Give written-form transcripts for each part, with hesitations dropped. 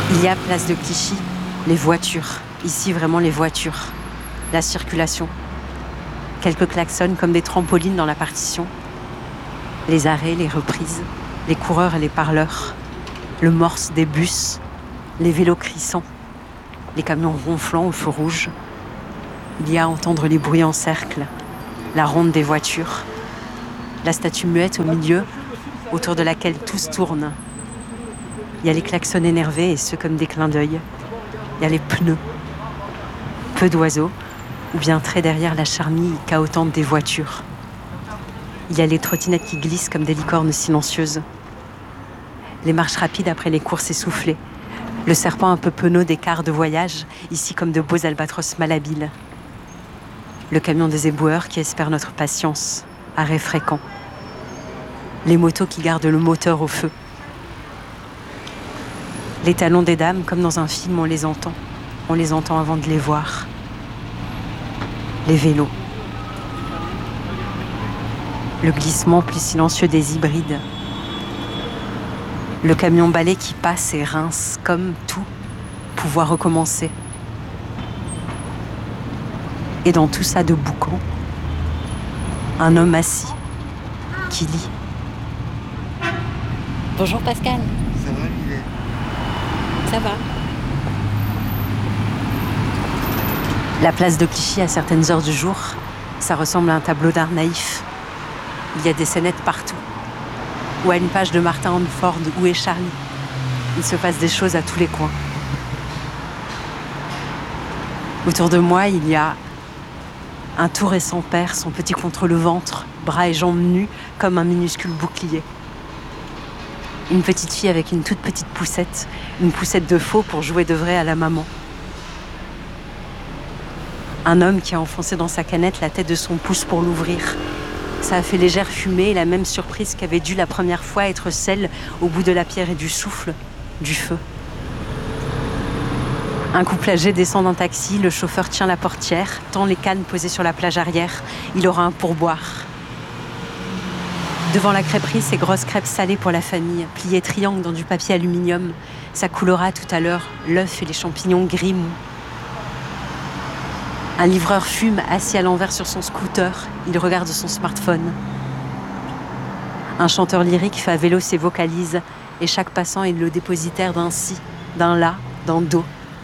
Il y a place de Clichy, les voitures. Ici, vraiment les voitures. La circulation. Quelques klaxons comme des trampolines dans la partition. Les arrêts, les reprises, les coureurs et les parleurs. Le morse des bus, les vélos crissants, les camions ronflants au feu rouge. Il y a à entendre les bruits en cercle, la ronde des voitures, la statue muette au milieu, autour de laquelle tous tournent. Il y a les klaxons énervés et ceux comme des clins d'œil. Il y a les pneus. Peu d'oiseaux, ou bien très derrière la charmille cahotante des voitures. Il y a les trottinettes qui glissent comme des licornes silencieuses. Les marches rapides après les courses essoufflées. Le serpent un peu penaud des cars de voyage, ici comme de beaux albatros malhabiles. Le camion des éboueurs qui espère notre patience, arrêt fréquent. Les motos qui gardent le moteur au feu. Les talons des dames, comme dans un film, on les entend. On les entend avant de les voir. Les vélos. Le glissement plus silencieux des hybrides. Le camion balai qui passe et rince, comme tout, pouvoir recommencer. Et dans tout ça de boucan, un homme assis, qui lit. Bonjour Pascal. Ça va, Milet? Ça va. La place de Clichy à certaines heures du jour, ça ressemble à un tableau d'art naïf. Il y a des scénettes partout. Ou à une page de Martin Handford, Où est Charlie? Il se passe des choses à tous les coins. Autour de moi, il y a un tout récent père, son petit contre le ventre, bras et jambes nus, comme un minuscule bouclier. Une petite fille avec une toute petite poussette, une poussette de faux pour jouer de vrai à la maman. Un homme qui a enfoncé dans sa canette la tête de son pouce pour l'ouvrir. Ça a fait légère fumée et la même surprise qu'avait dû la première fois être celle au bout de la pierre et du souffle, du feu. Un couple âgé descend d'un taxi, le chauffeur tient la portière, tend les cannes posées sur la plage arrière. Il aura un pourboire. Devant la crêperie, ces grosses crêpes salées pour la famille, pliées triangle dans du papier aluminium. Ça coulera tout à l'heure l'œuf et les champignons gris mous. Un livreur fume, assis à l'envers sur son scooter. Il regarde son smartphone. Un chanteur lyrique fait à vélo ses vocalises et chaque passant est le dépositaire d'un si, d'un là, d'un do.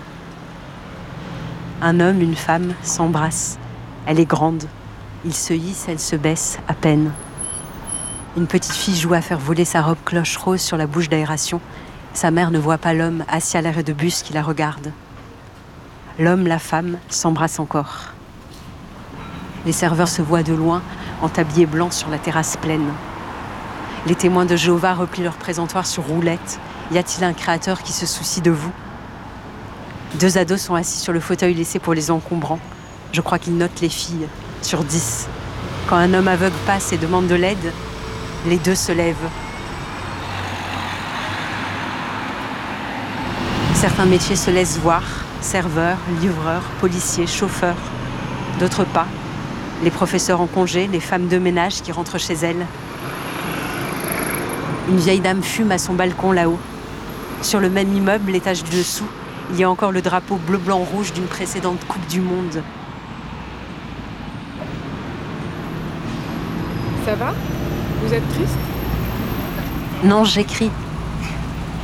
Un homme, une femme s'embrassent. Elle est grande. Ils se hissent, elle se baisse à peine. Une petite fille joue à faire voler sa robe cloche rose sur la bouche d'aération. Sa mère ne voit pas l'homme assis à l'arrêt de bus qui la regarde. L'homme, la femme s'embrassent encore. Les serveurs se voient de loin, en tablier blanc sur la terrasse pleine. Les témoins de Jéhovah replient leur présentoir sur roulette. Y a-t-il un créateur qui se soucie de vous? 2 ados sont assis sur le fauteuil laissé pour les encombrants. Je crois qu'ils notent les filles, sur 10. Quand un homme aveugle passe et demande de l'aide, les 2 se lèvent. Certains métiers se laissent voir. Serveurs, livreurs, policiers, chauffeurs. D'autres pas. Les professeurs en congé, les femmes de ménage qui rentrent chez elles. Une vieille dame fume à son balcon là-haut. Sur le même immeuble, l'étage du dessous, il y a encore le drapeau bleu-blanc-rouge d'une précédente Coupe du Monde. Ça va? Vous êtes triste? Non, j'écris.